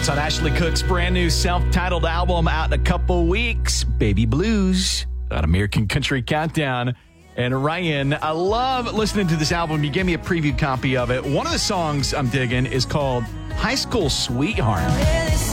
Thoughts on Ashley Cooke's brand new self-titled album out in a couple weeks, Baby Blues, on American Country Countdown. And Ryan, I love listening to this album. You gave me a preview copy of it. One of the songs I'm digging is called High School Sweetheart.